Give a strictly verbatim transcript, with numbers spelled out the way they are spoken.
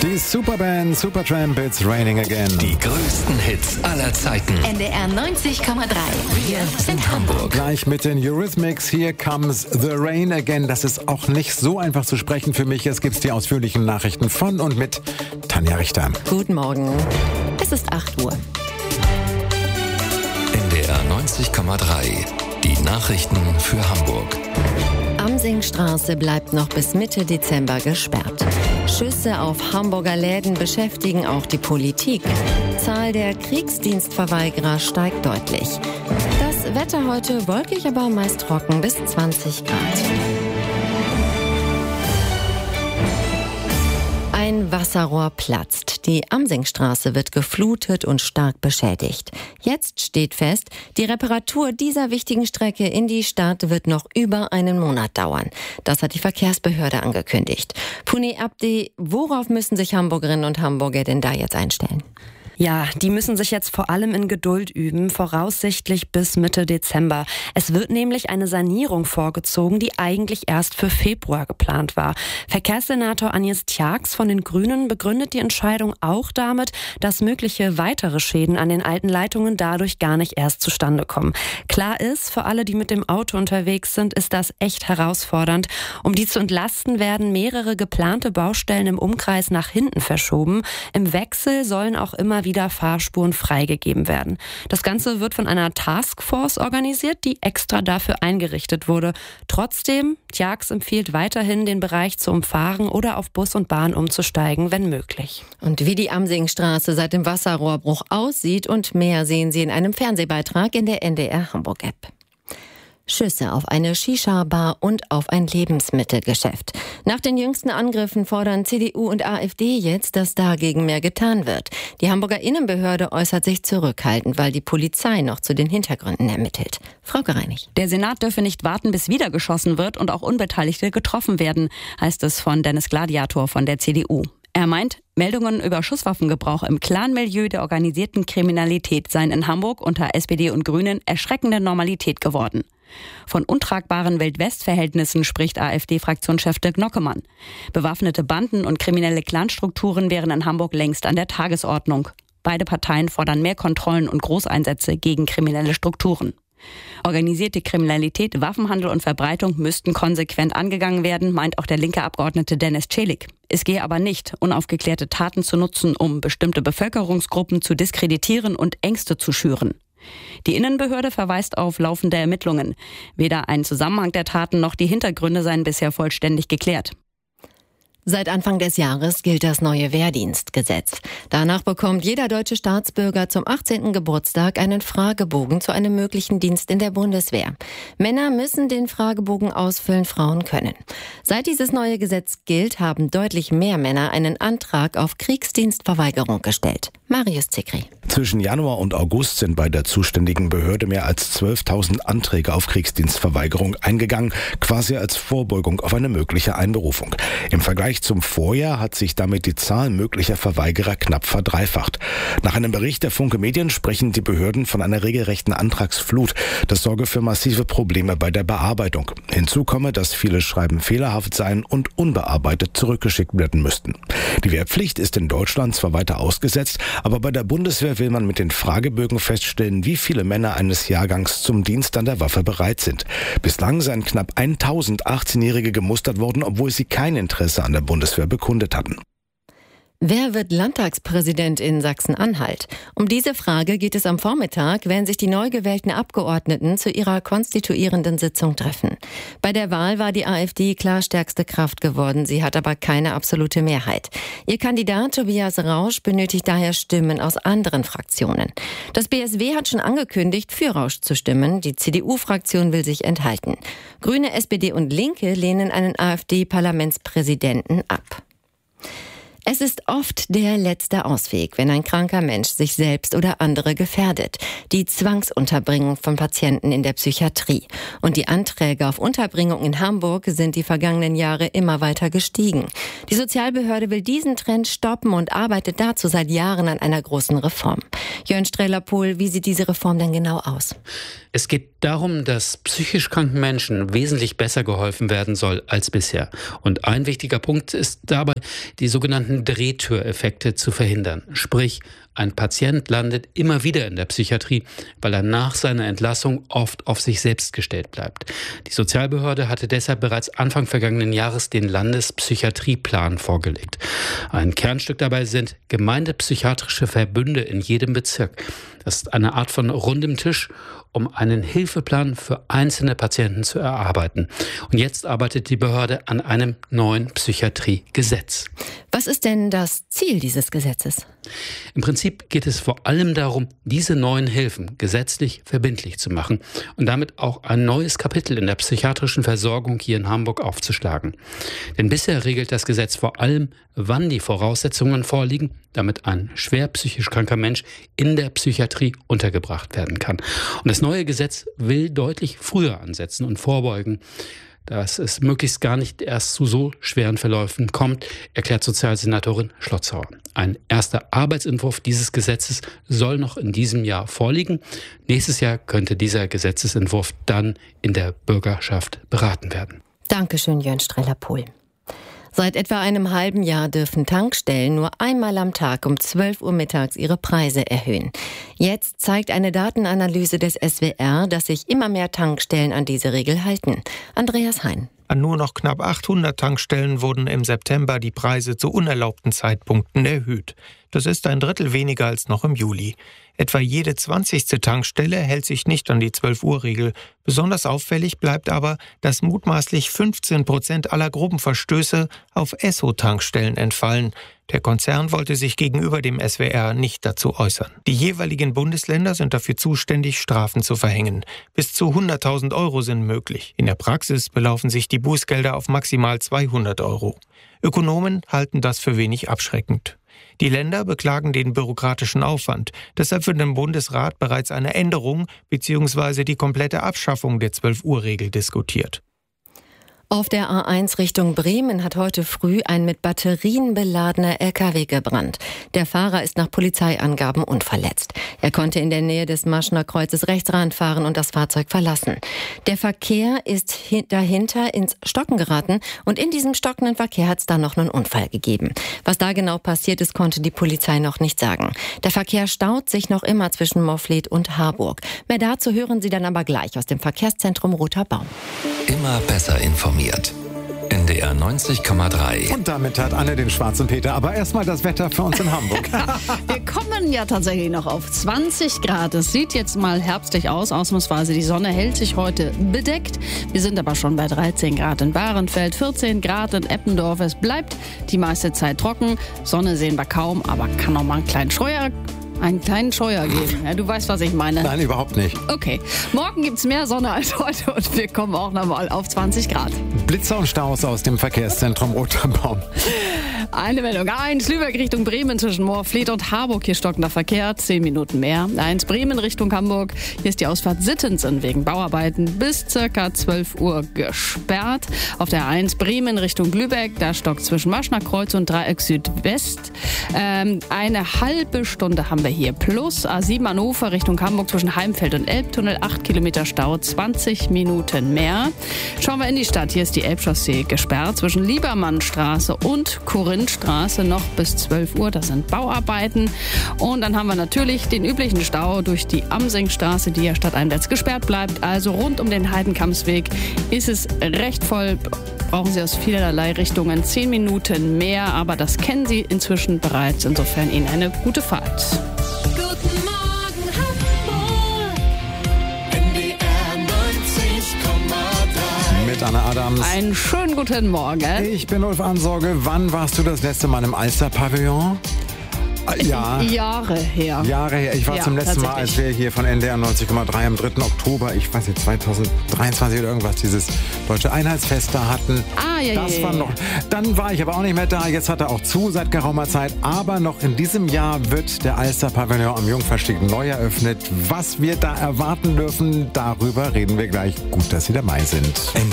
Die Superband Supertramp, It's Raining Again. Die größten Hits aller Zeiten. N D R neunzig Komma drei. Wir sind Hamburg. Gleich mit den Eurythmics. Here comes the rain again. Das ist auch nicht so einfach zu sprechen für mich. Jetzt gibt's die ausführlichen Nachrichten von und mit Tanja Richter. Guten Morgen. Es ist acht Uhr. N D R neunzig Komma drei. Die Nachrichten für Hamburg. Amsingstraße bleibt noch bis Mitte Dezember gesperrt. Schüsse auf Hamburger Läden beschäftigen auch die Politik. Zahl der Kriegsdienstverweigerer steigt deutlich. Das Wetter heute wolkig, aber meist trocken bis zwanzig Grad. Ein Wasserrohr platzt. Die Amsingstraße wird geflutet und stark beschädigt. Jetzt steht fest, die Reparatur dieser wichtigen Strecke in die Stadt wird noch über einen Monat dauern. Das hat die Verkehrsbehörde angekündigt. Puni Abdi, worauf müssen sich Hamburgerinnen und Hamburger denn da jetzt einstellen? Ja, die müssen sich jetzt vor allem in Geduld üben, voraussichtlich bis Mitte Dezember. Es wird nämlich eine Sanierung vorgezogen, die eigentlich erst für Februar geplant war. Verkehrssenator Agnes Tjax von den Grünen begründet die Entscheidung auch damit, dass mögliche weitere Schäden an den alten Leitungen dadurch gar nicht erst zustande kommen. Klar ist, für alle, die mit dem Auto unterwegs sind, ist das echt herausfordernd. Um die zu entlasten, werden mehrere geplante Baustellen im Umkreis nach hinten verschoben. Im Wechsel sollen auch immer wieder Fahrspuren freigegeben werden. Das Ganze wird von einer Taskforce organisiert, die extra dafür eingerichtet wurde. Trotzdem, Tjax empfiehlt weiterhin, den Bereich zu umfahren oder auf Bus und Bahn umzusteigen, wenn möglich. Und wie die Amsingstraße seit dem Wasserrohrbruch aussieht und mehr sehen Sie in einem Fernsehbeitrag in der N D R Hamburg-App. Schüsse auf eine Shisha-Bar und auf ein Lebensmittelgeschäft. Nach den jüngsten Angriffen fordern C D U und AfD jetzt, dass dagegen mehr getan wird. Die Hamburger Innenbehörde äußert sich zurückhaltend, weil die Polizei noch zu den Hintergründen ermittelt. Frau Gereinig. Der Senat dürfe nicht warten, bis wieder geschossen wird und auch Unbeteiligte getroffen werden, heißt es von Dennis Gladiator von der C D U. Er meint, Meldungen über Schusswaffengebrauch im Clanmilieu der organisierten Kriminalität seien in Hamburg unter S P D und Grünen erschreckende Normalität geworden. Von untragbaren Welt-West-Verhältnissen spricht AfD-Fraktionschef Dirk Nockemann. Bewaffnete Banden und kriminelle Clanstrukturen wären in Hamburg längst an der Tagesordnung. Beide Parteien fordern mehr Kontrollen und Großeinsätze gegen kriminelle Strukturen. Organisierte Kriminalität, Waffenhandel und Verbreitung müssten konsequent angegangen werden, meint auch der linke Abgeordnete Dennis Celik. Es gehe aber nicht, unaufgeklärte Taten zu nutzen, um bestimmte Bevölkerungsgruppen zu diskreditieren und Ängste zu schüren. Die Innenbehörde verweist auf laufende Ermittlungen. Weder ein Zusammenhang der Taten noch die Hintergründe seien bisher vollständig geklärt. Seit Anfang des Jahres gilt das neue Wehrdienstgesetz. Danach bekommt jeder deutsche Staatsbürger zum achtzehnten Geburtstag einen Fragebogen zu einem möglichen Dienst in der Bundeswehr. Männer müssen den Fragebogen ausfüllen, Frauen können. Seit dieses neue Gesetz gilt, haben deutlich mehr Männer einen Antrag auf Kriegsdienstverweigerung gestellt. Marius Zikri. Zwischen Januar und August sind bei der zuständigen Behörde mehr als zwölftausend Anträge auf Kriegsdienstverweigerung eingegangen, quasi als Vorbeugung auf eine mögliche Einberufung. Im Vergleich zum Vorjahr hat sich damit die Zahl möglicher Verweigerer knapp verdreifacht. Nach einem Bericht der Funke Medien sprechen die Behörden von einer regelrechten Antragsflut. Das sorge für massive Probleme bei der Bearbeitung. Hinzu komme, dass viele Schreiben fehlerhaft seien und unbearbeitet zurückgeschickt werden müssten. Die Wehrpflicht ist in Deutschland zwar weiter ausgesetzt, aber bei der Bundeswehr will man mit den Fragebögen feststellen, wie viele Männer eines Jahrgangs zum Dienst an der Waffe bereit sind. Bislang seien knapp tausend achtzehnjährige gemustert worden, obwohl sie kein Interesse an der Bundeswehr bekundet hatten. Wer wird Landtagspräsident in Sachsen-Anhalt? Um diese Frage geht es am Vormittag, wenn sich die neu gewählten Abgeordneten zu ihrer konstituierenden Sitzung treffen. Bei der Wahl war die AfD klar stärkste Kraft geworden, sie hat aber keine absolute Mehrheit. Ihr Kandidat Tobias Rausch benötigt daher Stimmen aus anderen Fraktionen. Das B S W hat schon angekündigt, für Rausch zu stimmen, die C D U-Fraktion will sich enthalten. Grüne, S P D und Linke lehnen einen AfD-Parlamentspräsidenten ab. Es ist oft der letzte Ausweg, wenn ein kranker Mensch sich selbst oder andere gefährdet. Die Zwangsunterbringung von Patienten in der Psychiatrie. Und die Anträge auf Unterbringung in Hamburg sind die vergangenen Jahre immer weiter gestiegen. Die Sozialbehörde will diesen Trend stoppen und arbeitet dazu seit Jahren an einer großen Reform. Jörn Strehler-Pohl, wie sieht diese Reform denn genau aus? Es geht darum, dass psychisch kranken Menschen wesentlich besser geholfen werden soll als bisher. Und ein wichtiger Punkt ist dabei, die sogenannten Drehtüreffekte zu verhindern. Sprich, ein Patient landet immer wieder in der Psychiatrie, weil er nach seiner Entlassung oft auf sich selbst gestellt bleibt. Die Sozialbehörde hatte deshalb bereits Anfang vergangenen Jahres den Landespsychiatrieplan vorgelegt. Ein Kernstück dabei sind gemeindepsychiatrische Verbünde in jedem Bezirk. Das ist eine Art von rundem Tisch, um einen Hilfeplan für einzelne Patienten zu erarbeiten. Und jetzt arbeitet die Behörde an einem neuen Psychiatriegesetz. Was ist denn das Ziel dieses Gesetzes? Im Prinzip geht es vor allem darum, diese neuen Hilfen gesetzlich verbindlich zu machen und damit auch ein neues Kapitel in der psychiatrischen Versorgung hier in Hamburg aufzuschlagen. Denn bisher regelt das Gesetz vor allem, wann die Voraussetzungen vorliegen, damit ein schwer psychisch kranker Mensch in der Psychiatrie untergebracht werden kann. Und das neue Gesetz will deutlich früher ansetzen und vorbeugen, dass es möglichst gar nicht erst zu so schweren Verläufen kommt, erklärt Sozialsenatorin Schlotzauer. Ein erster Arbeitsentwurf dieses Gesetzes soll noch in diesem Jahr vorliegen. Nächstes Jahr könnte dieser Gesetzesentwurf dann in der Bürgerschaft beraten werden. Dankeschön, Jörn Streller-Pohl. Seit etwa einem halben Jahr dürfen Tankstellen nur einmal am Tag um zwölf Uhr mittags ihre Preise erhöhen. Jetzt zeigt eine Datenanalyse des S W R, dass sich immer mehr Tankstellen an diese Regel halten. Andreas Hein. An nur noch knapp achthundert Tankstellen wurden im September die Preise zu unerlaubten Zeitpunkten erhöht. Das ist ein Drittel weniger als noch im Juli. Etwa jede zwanzigste Tankstelle hält sich nicht an die zwölf Uhr Regel. Besonders auffällig bleibt aber, dass mutmaßlich fünfzehn Prozent aller groben Verstöße auf Esso-Tankstellen entfallen. Der Konzern wollte sich gegenüber dem S W R nicht dazu äußern. Die jeweiligen Bundesländer sind dafür zuständig, Strafen zu verhängen. Bis zu hunderttausend Euro sind möglich. In der Praxis belaufen sich die Bußgelder auf maximal zweihundert Euro. Ökonomen halten das für wenig abschreckend. Die Länder beklagen den bürokratischen Aufwand. Deshalb wird im Bundesrat bereits eine Änderung bzw. die komplette Abschaffung der zwölf Uhr Regel diskutiert. Auf der A eins Richtung Bremen hat heute früh ein mit Batterien beladener L K W gebrannt. Der Fahrer ist nach Polizeiangaben unverletzt. Er konnte in der Nähe des Maschner Kreuzes rechts ranfahren und das Fahrzeug verlassen. Der Verkehr ist dahinter ins Stocken geraten und in diesem stockenden Verkehr hat es dann noch einen Unfall gegeben. Was da genau passiert ist, konnte die Polizei noch nicht sagen. Der Verkehr staut sich noch immer zwischen Moorfleet und Harburg. Mehr dazu hören Sie dann aber gleich aus dem Verkehrszentrum Roter Baum. Immer besser informiert. N D R neunzig Komma drei. Und damit hat Anne den schwarzen Peter. Aber erstmal das Wetter für uns in Hamburg. Wir kommen ja tatsächlich noch auf zwanzig Grad. Es sieht jetzt mal herbstlich aus, ausnahmsweise. Die Sonne hält sich heute bedeckt. Wir sind aber schon bei dreizehn Grad in Bahrenfeld, vierzehn Grad in Eppendorf. Es bleibt die meiste Zeit trocken. Sonne sehen wir kaum, aber kann noch mal einen kleinen Scheuer Einen kleinen Scheuer geben. Ja, du weißt, was ich meine. Nein, überhaupt nicht. Okay. Morgen gibt es mehr Sonne als heute und wir kommen auch nochmal auf zwanzig Grad. Blitzer und Staus aus dem Verkehrszentrum Roter Baum. Eine Meldung. eins Lübeck Richtung Bremen zwischen Moorfleet und Harburg. Hier stockender Verkehr. zehn Minuten mehr. eins Bremen Richtung Hamburg. Hier ist die Ausfahrt Sittensen wegen Bauarbeiten bis circa zwölf Uhr gesperrt. Auf der eins Bremen Richtung Lübeck. Da stockt zwischen Maschner Kreuz und Dreieck Südwest. Ähm, eine halbe Stunde haben wir hier. Plus A sieben Hannover Richtung Hamburg zwischen Heimfeld und Elbtunnel. acht Kilometer Stau. zwanzig Minuten mehr. Schauen wir in die Stadt. Hier ist die Elbchaussee gesperrt zwischen Liebermannstraße und Korinthstraße noch bis zwölf Uhr. Das sind Bauarbeiten. Und dann haben wir natürlich den üblichen Stau durch die Amsingstraße, die ja stadteinwärts gesperrt bleibt. Also rund um den Heidenkampsweg ist es recht voll. Brauchen Sie aus vielerlei Richtungen zehn Minuten mehr. Aber das kennen Sie inzwischen bereits. Insofern Ihnen eine gute Fahrt. Guten Morgen, Hamburg. N D R neunzig Komma drei. Mit Anna Adams. Einen schönen guten Morgen. Ich bin Ulf Ansorge. Wann warst du das letzte Mal im Alster-Pavillon? Ja. Jahre her. Jahre her. Ich war Ja, zum letzten Mal, als wir hier von N D R neunzig Komma drei am dritten Oktober, ich weiß nicht, zwanzig dreiundzwanzig oder irgendwas, dieses deutsche Einheitsfest da hatten. Ah, ja, das ja, war ja. noch. Dann war ich aber auch nicht mehr da. Jetzt hat er auch zu seit geraumer Zeit. Aber noch in diesem Jahr wird der Alster-Pavillon am Jungfernstieg neu eröffnet. Was wir da erwarten dürfen, darüber reden wir gleich. Gut, dass Sie dabei sind. N